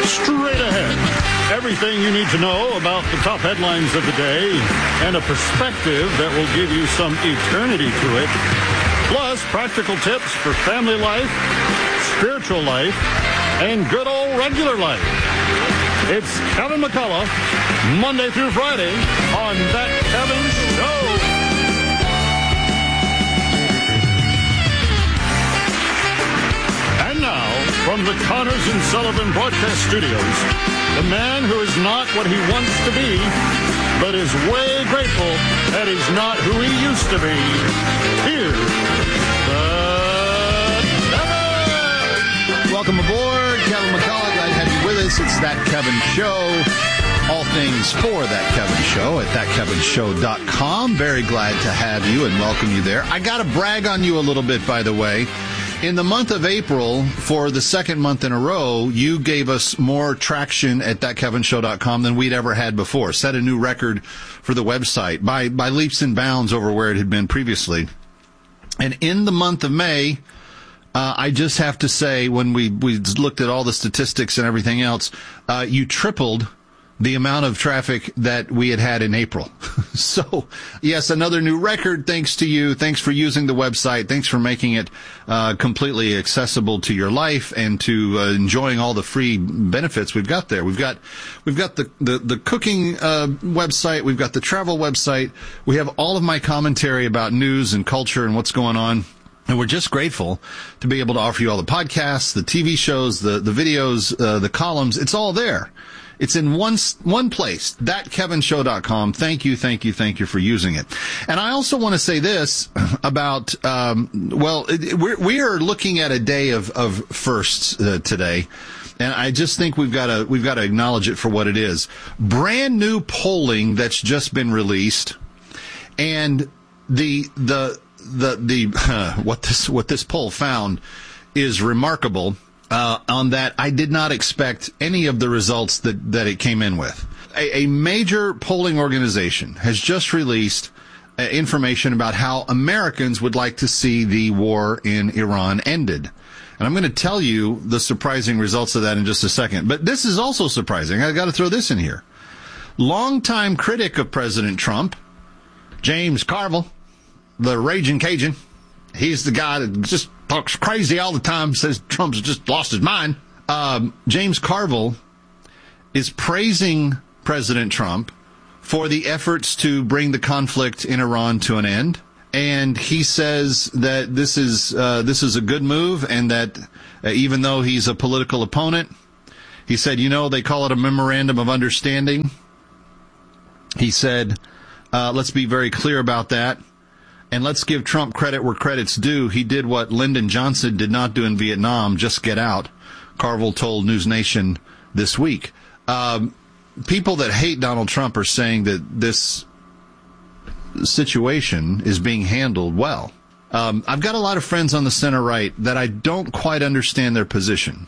Straight ahead. Everything you need to know about the top headlines of the day and a perspective that will give you some eternity to it. Plus, practical tips for family life, spiritual life, and good old regular life. It's Kevin McCullough, Monday through Friday on That Kevin Show. And now, from the Connors and Sullivan Broadcast Studios, the man who is not what he wants to be, but is way grateful that he's not who he used to be. Here's Kevin! Welcome aboard, Kevin McCullough. Glad to have you with us. It's That Kevin Show. All things for That Kevin Show at thatkevinshow.com. Very glad to have you and welcome you there. I got to brag on you a little bit, by the way. In the month of April, for the second month in a row, you gave us more traction at thatkevinshow.com than we'd ever had before. Set a new record for the website by leaps and bounds over where it had been previously. And in the month of May, I just have to say, when we looked at all the statistics and everything else, you tripled the amount of traffic that we had in April. So, yes, another new record thanks to you. Thanks for using the website. Thanks for making it completely accessible to your life and to enjoying all the free benefits we've got there. We've got the cooking website. We've got the travel website. We have all of my commentary about news and culture and what's going on. And we're just grateful to be able to offer you all the podcasts, the TV shows, the videos, the columns. It's all there. It's in one place, thatkevinshow.com. Thank you for using it. And I also want to say this about, we are looking at a day of firsts today. And I just think we've got to acknowledge it for what it is. Brand new polling that's just been released. And what this poll found is remarkable. On that, I did not expect any of the results that it came in with. A major polling organization has just released information about how Americans would like to see the war in Iran ended. And I'm going to tell you the surprising results of that in just a second. But this is also surprising. I've got to throw this in here. Longtime critic of President Trump, James Carville, the Raging Cajun, he's the guy that just talks crazy all the time, says Trump's just lost his mind. James Carville is praising President Trump for the efforts to bring the conflict in Iran to an end. And he says that this is a good move, and that even though he's a political opponent, he said, they call it a memorandum of understanding. He said, let's be very clear about that. And let's give Trump credit where credit's due. He did what Lyndon Johnson did not do in Vietnam, just get out, Carville told News Nation this week. People that hate Donald Trump are saying that this situation is being handled well. I've got a lot of friends on the center right that I don't quite understand their position.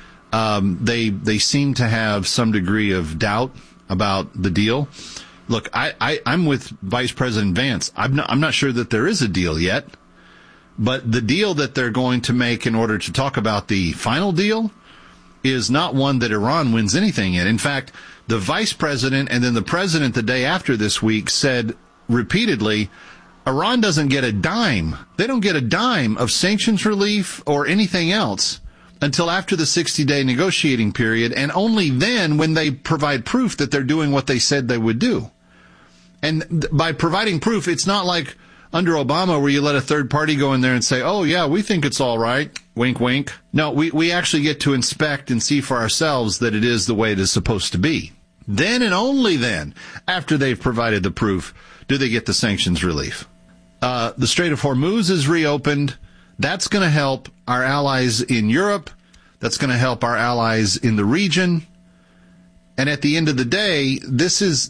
They seem to have some degree of doubt about the deal. Look, I'm with Vice President Vance. I'm not sure that there is a deal yet, but the deal that they're going to make in order to talk about the final deal is not one that Iran wins anything in. In fact, the vice president and then the president the day after this week said repeatedly, Iran doesn't get a dime. They don't get a dime of sanctions relief or anything else until after the 60-day negotiating period, and only then when they provide proof that they're doing what they said they would do. And by providing proof, it's not like under Obama where you let a third party go in there and say, oh, yeah, we think it's all right. Wink, wink. No, we actually get to inspect and see for ourselves that it is the way it is supposed to be. Then and only then, after they've provided the proof, do they get the sanctions relief. The Strait of Hormuz is reopened. That's going to help our allies in Europe. That's going to help our allies in the region. And at the end of the day, this is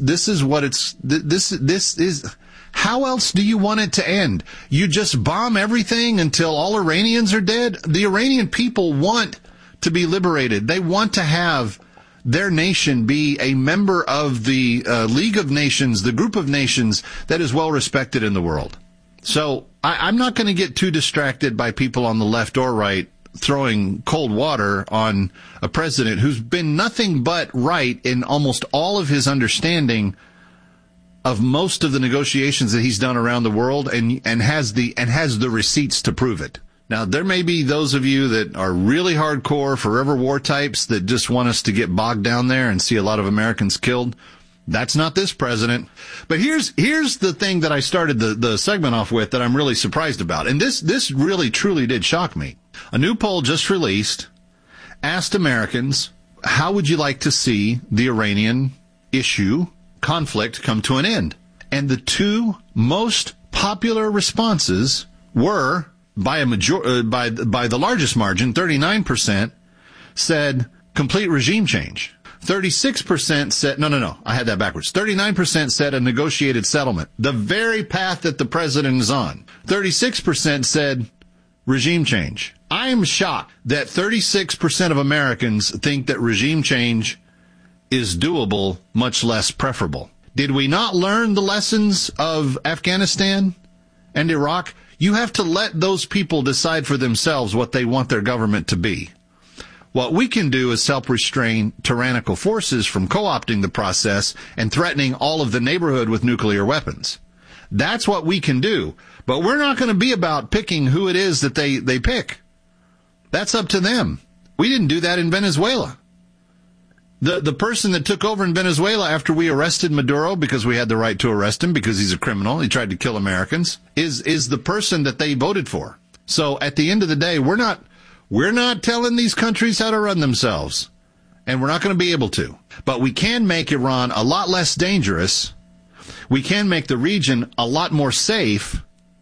how else do you want it to end? You just bomb everything until all Iranians are dead? The Iranian people want to be liberated. They want to have their nation be a member of the League of Nations, the group of nations that is well respected in the world. So I'm not going to get too distracted by people on the left or right throwing cold water on a president who's been nothing but right in almost all of his understanding of most of the negotiations that he's done around the world, and has the receipts to prove it. Now, there may be those of you that are really hardcore forever war types that just want us to get bogged down there and see a lot of Americans killed. That's not this president. But here's the thing that I started the segment off with that I'm really surprised about. And this really truly did shock me. A new poll just released asked Americans, how would you like to see the Iranian conflict come to an end? And the two most popular responses were, by the largest margin, 39% said complete regime change. 36% said, no, I had that backwards. 39% said a negotiated settlement, the very path that the president is on. 36% said regime change. I am shocked that 36% of Americans think that regime change is doable, much less preferable. Did we not learn the lessons of Afghanistan and Iraq? You have to let those people decide for themselves what they want their government to be. What we can do is help restrain tyrannical forces from co-opting the process and threatening all of the neighborhood with nuclear weapons. That's what we can do. But we're not going to be about picking who it is that they pick. That's up to them. We didn't do that in Venezuela. The person that took over in Venezuela after we arrested Maduro, because we had the right to arrest him because he's a criminal, he tried to kill Americans, is the person that they voted for. So at the end of the day, we're not telling these countries how to run themselves, and we're not going to be able to. But we can make Iran a lot less dangerous. We can make the region a lot more safe.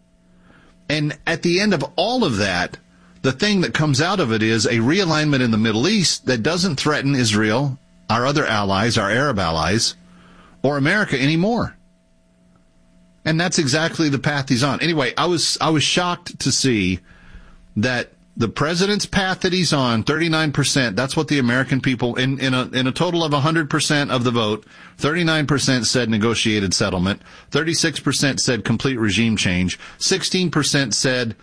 And at the end of all of that, the thing that comes out of it is a realignment in the Middle East that doesn't threaten Israel, our other allies, our Arab allies, or America anymore. And that's exactly the path he's on. Anyway, I was shocked to see that the president's path that he's on, 39%, that's what the American people, in a total of 100% of the vote, 39% said negotiated settlement, 36% said complete regime change, 16% said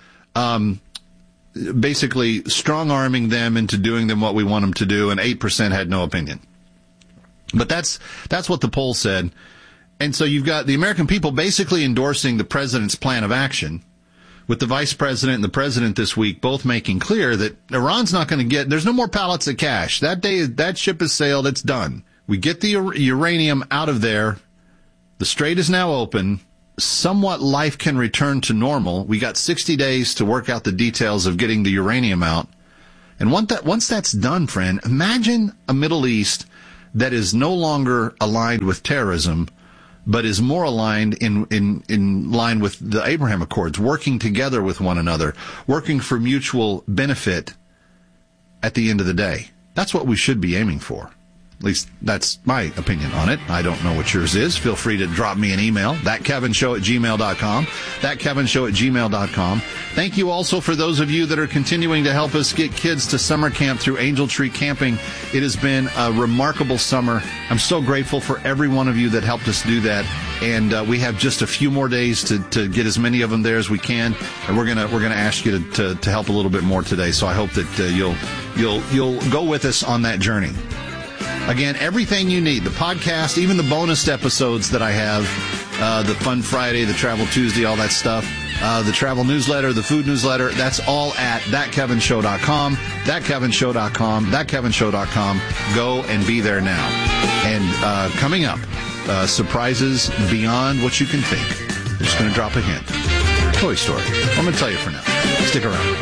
basically strong-arming them into doing them what we want them to do, and 8% had no opinion. But that's what the poll said. And so you've got the American people basically endorsing the president's plan of action, with the vice president and the president this week both making clear that Iran's not going to there's no more pallets of cash. That ship has sailed. It's done. We get the uranium out of there. The strait is now open. Somewhat life can return to normal. We got 60 days to work out the details of getting the uranium out. And once that's done, friend, imagine a Middle East that is no longer aligned with terrorism, but is more aligned in line with the Abraham Accords, working together with one another, working for mutual benefit at the end of the day. That's what we should be aiming for. At least that's my opinion on it. I don't know what yours is. Feel free to drop me an email, thatkevinshow@gmail.com, thatkevinshow@gmail.com. Thank you also for those of you that are continuing to help us get kids to summer camp through Angel Tree Camping. It has been a remarkable summer. I'm so grateful for every one of you that helped us do that. And we have just a few more days to get as many of them there as we can. And we're gonna ask you to help a little bit more today. So I hope that you'll go with us on that journey. Again, everything you need, the podcast, even the bonus episodes that I have, the Fun Friday, the Travel Tuesday, all that stuff, the travel newsletter, the food newsletter, that's all at thatkevinshow.com, thatkevinshow.com, thatkevinshow.com. Go and be there now. And coming up, surprises beyond what you can think. I'm just going to drop a hint. Toy Story. I'm going to tell you for now. Stick around.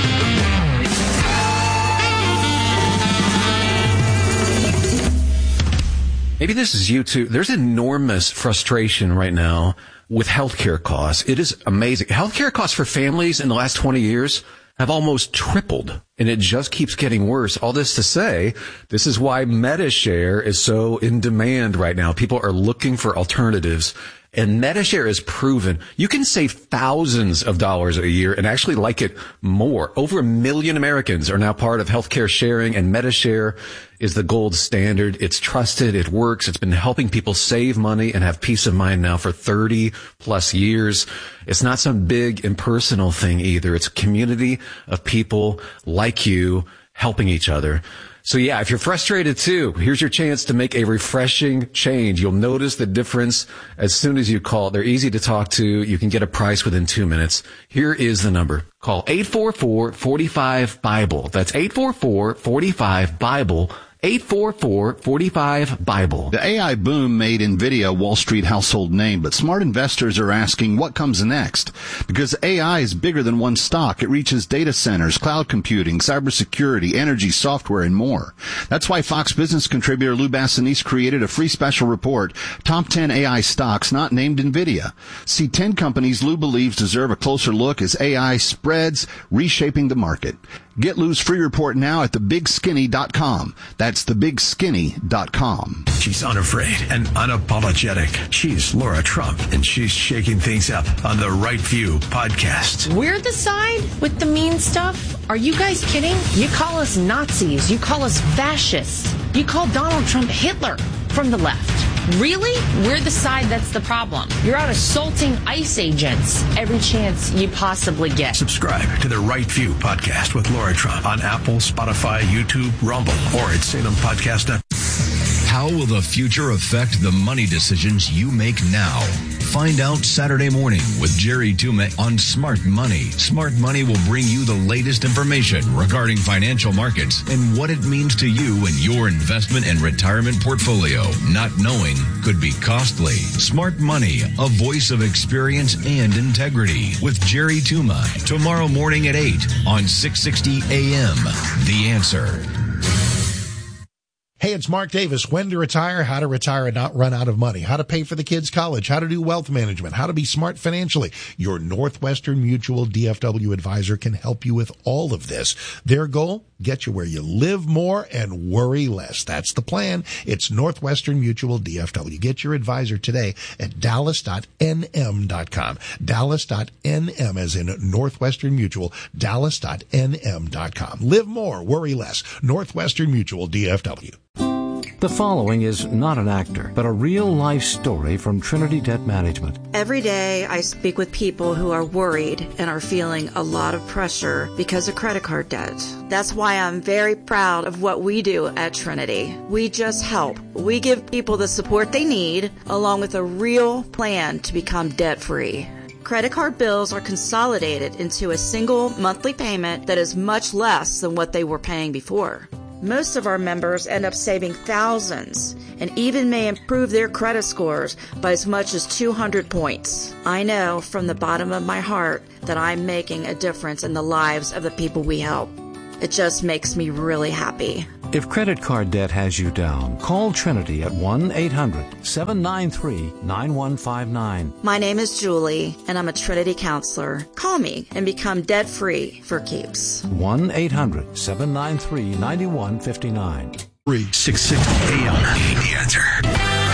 Maybe this is you too. There's enormous frustration right now with healthcare costs. It is amazing. Healthcare costs for families in the last 20 years have almost tripled, and it just keeps getting worse. All this to say, this is why MediShare is so in demand right now. People are looking for alternatives, And Medi-Share is proven you can save thousands of dollars a year and actually like it more. Over 1 million Americans are now part of healthcare sharing, and Medi-Share is the gold standard. It's trusted. It works. It's been helping people save money and have peace of mind now for 30 plus years. It's not some big impersonal thing either. It's a community of people like you helping each other. So yeah, if you're frustrated too, here's your chance to make a refreshing change. You'll notice the difference as soon as you call. They're easy to talk to. You can get a price within 2 minutes. Here is the number. Call 844-45-BIBLE. That's 844-45-BIBLE. 844-45-BIBLE. The AI boom made NVIDIA a Wall Street household name, but smart investors are asking what comes next. Because AI is bigger than one stock. It reaches data centers, cloud computing, cybersecurity, energy, software, and more. That's why Fox Business contributor Lou Bassanese created a free special report, Top 10 AI Stocks Not Named NVIDIA. See 10 companies Lou believes deserve a closer look as AI spreads, reshaping the market. Get Lou's free report now at thebigskinny.com. That's thebigskinny.com. She's unafraid and unapologetic. She's Laura Trump, and she's shaking things up on the Right View podcast. We're the side with the mean stuff? Are you guys kidding? You call us Nazis. You call us fascists. You call Donald Trump Hitler from the left. Really? We're the side that's the problem. You're out assaulting ICE agents every chance you possibly get. Subscribe to the Right View podcast with Laura Trump on Apple, Spotify, YouTube, Rumble, or at SalemPodcast.com. How will the future affect the money decisions you make now? Find out Saturday morning with Jerry Tuma on Smart Money. Smart Money will bring you the latest information regarding financial markets and what it means to you and your investment and retirement portfolio. Not knowing could be costly. Smart Money, a voice of experience and integrity with Jerry Tuma. Tomorrow morning at 8 on 660 AM. The Answer. Hey, it's Mark Davis. When to retire, how to retire and not run out of money, how to pay for the kids' college, how to do wealth management, how to be smart financially. Your Northwestern Mutual DFW advisor can help you with all of this. Their goal, get you where you live more and worry less. That's the plan. It's Northwestern Mutual DFW. Get your advisor today at dallas.nm.com. Dallas.nm as in Northwestern Mutual, dallas.nm.com. Live more, worry less. Northwestern Mutual DFW. The following is not an actor, but a real-life story from Trinity Debt Management. Every day I speak with people who are worried and are feeling a lot of pressure because of credit card debt. That's why I'm very proud of what we do at Trinity. We just help. We give people the support they need, along with a real plan to become debt-free. Credit card bills are consolidated into a single monthly payment that is much less than what they were paying before. Most of our members end up saving thousands and even may improve their credit scores by as much as 200 points. I know from the bottom of my heart that I'm making a difference in the lives of the people we help. It just makes me really happy. If credit card debt has you down, call Trinity at 1-800-793-9159. My name is Julie, and I'm a Trinity counselor. Call me and become debt-free for keeps. 1-800-793-9159. 660 AM. The Answer.